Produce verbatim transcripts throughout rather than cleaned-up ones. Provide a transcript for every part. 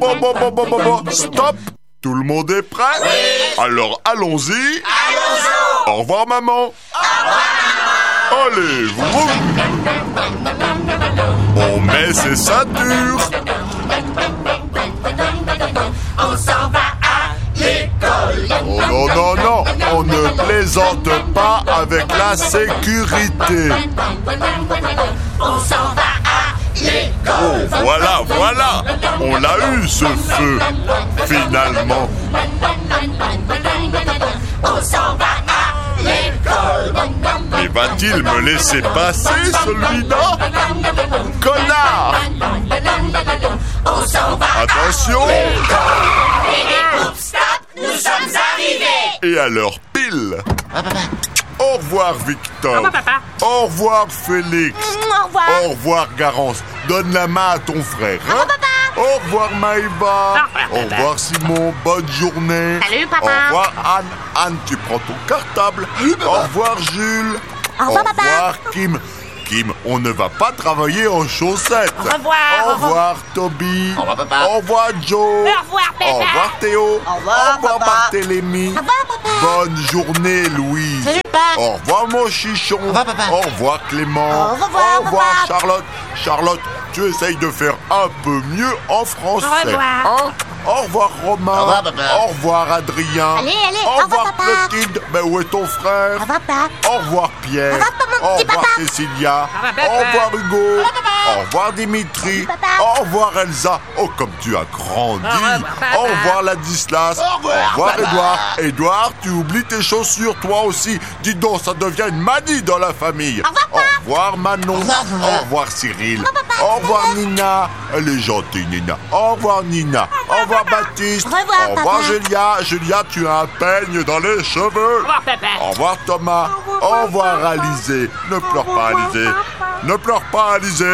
bon, bon, bon, bon, bon, bon. Stop. Tout le monde est prêt? Oui. Alors allons-y. Allons-y. Au revoir maman. Au revoir maman. Allez, vroom. On met ses ceintures. On s'en va à l'école. Oh non, non, non, on ne plaisante pas avec la sécurité. On s'en va à l'école. Oh, voilà, voilà, on l'a eu ce feu, finalement. On s'en va à l'école. Mais va-t-il me laisser passer, celui-là? Connard! On s'en va. Attention! Oups, stop, nous sommes arrivés. Et alors, pile! Au revoir, Victor. Au revoir, papa. Au revoir, Félix. Au revoir. Au revoir, Garance. Donne la main à ton frère. Hein? Au revoir, papa. Au revoir, Maïva. revoir, Au revoir, Simon. Bonne journée. Salut, papa. Au revoir, Anne. Anne, tu prends ton cartable. Au revoir, Jules. Au revoir, papa. Au revoir, Kim. Kim, on ne va pas travailler en chaussettes. Au revoir. Au revoir, Toby. Au revoir, papa. Au revoir, Joe. Au revoir, papa. Au revoir, Théo. Au revoir, papa. Barthélémy. Au revoir, papa. Bonne journée, Louise. Salut, papa. Au revoir, mon chichon. Au revoir, papa. Au revoir, Clément. Au revoir, Au revoir, papa. Charlotte. Charlotte, tu essayes de faire un peu mieux en français. Au revoir. Hein? Au revoir, Romain. Au revoir, papa. Au revoir, Adrien. Allez, allez, Au au revoir, revoir, papa. Clotilde. Ben, où est ton frère? Au revoir, papa. Au revoir, Pierre. Au revoir, mon Au petit revoir, papa. Cécilia. Au revoir, papa. Au revoir, Hugo. Au revoir, Dimitri. papa. Au revoir, Elsa. Oh, comme tu as grandi. Au revoir, papa. Au revoir, Ladislas. Au revoir, Au revoir, papa. Edouard. Edouard, tu oublies tes chaussures, toi aussi. Dis donc, ça devient une manie dans la famille. Au revoir, papa. Au revoir, Manon. revoir, papa. Au revoir, Cyril. revoir, papa. Au revoir, Nina. Elle est gentille, Nina. Au revoir, Nina. Au revoir, Baptiste. Au revoir, Au revoir, papa. Julia. Julia, tu as un peigne dans les cheveux. Au revoir, papa. Au revoir, Thomas. Au revoir, Alizé. Ne pleure pas, Alizé. Ne pleure pas, Alizé.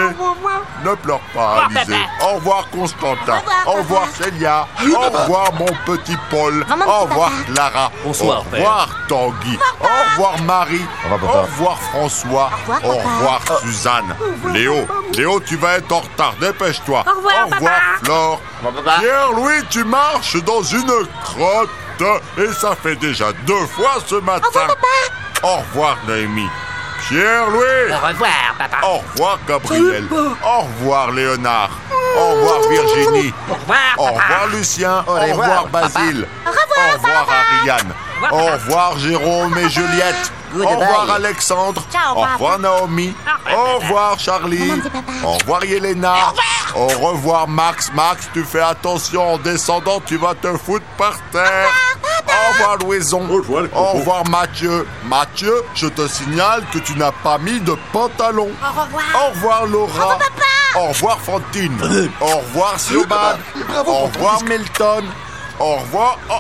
Ne pleure pas, revoir, Alizé. papa. Au revoir, Constantin. Au revoir, Au revoir, papa. Célia. Au revoir, mon petit Paul. Maman, Au petit revoir, papa. Clara. Bonsoir, Au revoir, Tanguy. Au revoir, Marie. Au revoir, papa. Au revoir, François. Au revoir, Au papa. revoir, Suzanne. Léo. Léo, tu vas être en retard. Dépêche-toi. Au revoir, Au revoir, papa. Flore. Au revoir, papa. Pierre-Louis, tu marches dans une crotte. Et ça fait déjà deux fois ce matin. Au revoir, papa. Au revoir, Noémie. Pierre-Louis. Au revoir, papa. Au revoir, Gabriel. Au revoir, Léonard. Au revoir, Virginie. Au revoir, Au papa. revoir, Lucien. Au revoir, revoir, papa. Basile. Au revoir, Au revoir, Ariane. Au revoir, Au papa. revoir, Jérôme et Juliette. Au Goodbye. revoir, Alexandre. Ciao, Au papa. revoir, Naomi. Au revoir, Au revoir, Charlie. Maman, petit papa. Au revoir, Yelena. Au revoir, Max. Max, tu fais attention en descendant, tu vas te foutre par terre. Au revoir, Louison. Au revoir, Coco. Au revoir, Mathieu. Mathieu, je te signale que tu n'as pas mis de pantalon. Au revoir. Au revoir, Laura. Au revoir, Fantine. Au revoir, Siobhan. Bravo, Au mon revoir, fils. Milton. Au revoir. Oh.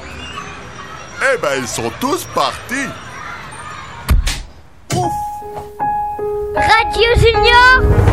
Eh ben, ils sont tous partis. Radio Junior